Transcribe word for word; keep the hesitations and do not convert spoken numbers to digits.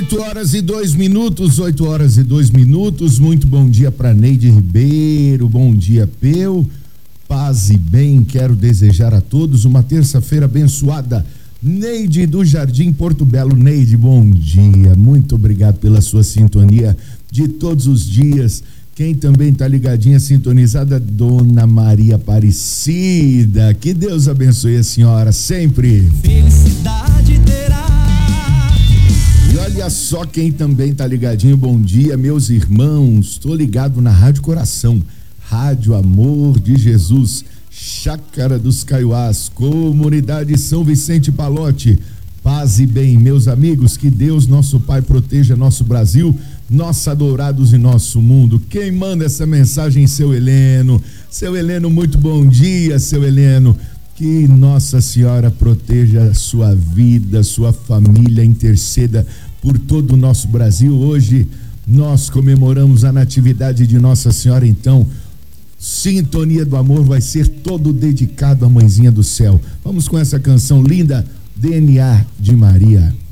oito horas e dois minutos, oito horas e dois minutos. Muito bom dia para Neide Ribeiro, bom dia, Peu. Paz e bem, quero desejar a todos uma terça-feira abençoada. Neide do Jardim Porto Belo. Neide, bom dia, muito obrigado pela sua sintonia de todos os dias. Quem também tá ligadinha, sintonizada, Dona Maria Aparecida. Que Deus abençoe a senhora sempre. Felicidade terá. E olha só quem também tá ligadinho, bom dia, meus irmãos. Tô ligado na Rádio Coração, Rádio Amor de Jesus, Chácara dos Caiuás, Comunidade São Vicente Palote. Paz e bem, meus amigos, que Deus, nosso Pai, proteja nosso Brasil, nossos adorados e nosso mundo. Quem manda essa mensagem? Seu Heleno. Seu Heleno, muito bom dia, seu Heleno. Que Nossa Senhora proteja a sua vida, sua família, interceda por todo o nosso Brasil. Hoje nós comemoramos a natividade de Nossa Senhora, então Sintonia do Amor vai ser todo dedicado à Mãezinha do Céu. Vamos com essa canção linda, D N A de Maria.